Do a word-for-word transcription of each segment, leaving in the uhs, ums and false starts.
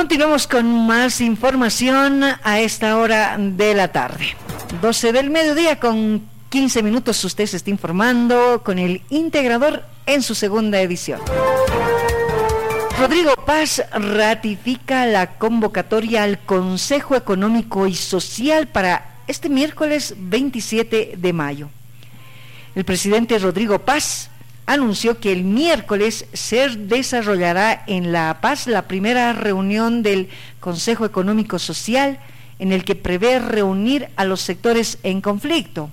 Continuamos con más información a esta hora de la tarde. doce del mediodía con quince minutos, usted se está informando con el Integrador en su segunda edición. Rodrigo Paz ratifica la convocatoria al Consejo Económico y Social para este miércoles veintisiete de mayo. El presidente Rodrigo Paz anunció que el miércoles se desarrollará en La Paz la primera reunión del Consejo Económico Social, en el que prevé reunir a los sectores en conflicto.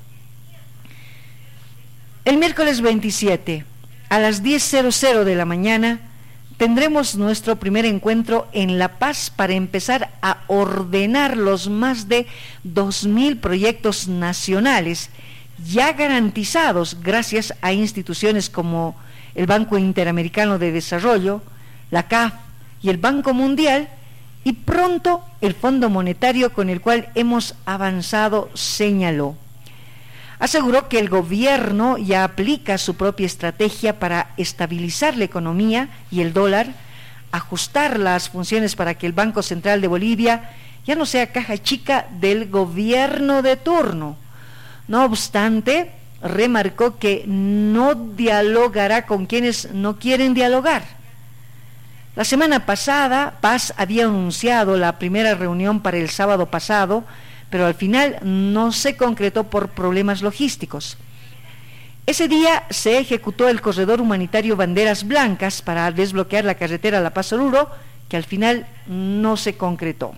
El miércoles veintisiete, a las diez de la mañana, tendremos nuestro primer encuentro en La Paz para empezar a ordenar los más de dos mil proyectos nacionales ya garantizados gracias a instituciones como el Banco Interamericano de Desarrollo, la C A F y el Banco Mundial, y pronto el Fondo Monetario con el cual hemos avanzado, señaló. Aseguró que el gobierno ya aplica su propia estrategia para estabilizar la economía y el dólar, ajustar las funciones para que el Banco Central de Bolivia ya no sea caja chica del gobierno de turno. No obstante, remarcó que no dialogará con quienes no quieren dialogar. La semana pasada, Paz había anunciado la primera reunión para el sábado pasado, pero al final no se concretó por problemas logísticos. Ese día se ejecutó el corredor humanitario Banderas Blancas para desbloquear la carretera La Paz-Oruro, que al final no se concretó.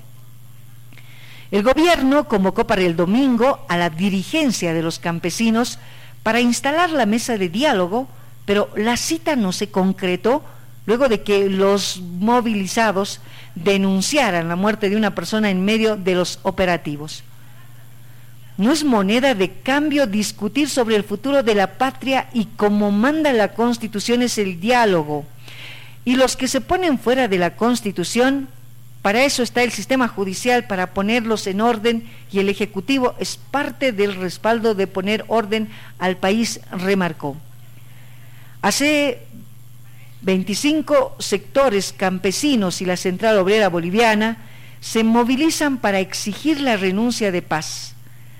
El gobierno convocó para el domingo a la dirigencia de los campesinos para instalar la mesa de diálogo, pero la cita no se concretó luego de que los movilizados denunciaran la muerte de una persona en medio de los operativos. No es moneda de cambio discutir sobre el futuro de la patria, y como manda la Constitución es el diálogo. Y los que se ponen fuera de la Constitución, para eso está el sistema judicial, para ponerlos en orden, y el Ejecutivo es parte del respaldo de poner orden al país, remarcó. Hace veinticinco sectores campesinos y la Central Obrera Boliviana se movilizan para exigir la renuncia de Paz.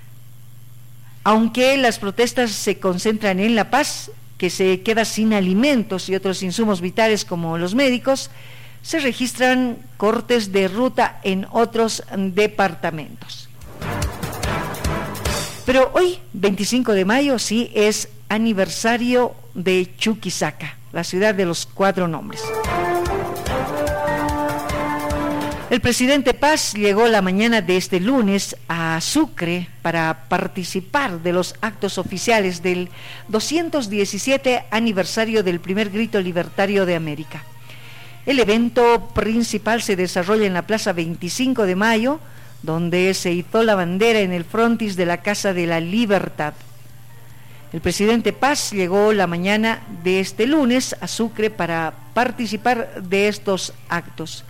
Aunque las protestas se concentran en La Paz, que se queda sin alimentos y otros insumos vitales como los médicos, se registran cortes de ruta en otros departamentos. Pero hoy, veinticinco de mayo, sí es aniversario de Chuquisaca, la ciudad de los cuatro nombres. El presidente Paz llegó la mañana de este lunes a Sucre para participar de los actos oficiales del doscientos diecisiete aniversario del primer grito libertario de América. El evento principal se desarrolla en la Plaza veinticinco de mayo, donde se izó la bandera en el frontis de la Casa de la Libertad. El presidente Paz llegó la mañana de este lunes a Sucre para participar de estos actos.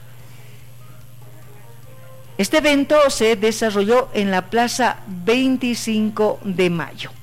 Este evento se desarrolló en la Plaza veinticinco de mayo.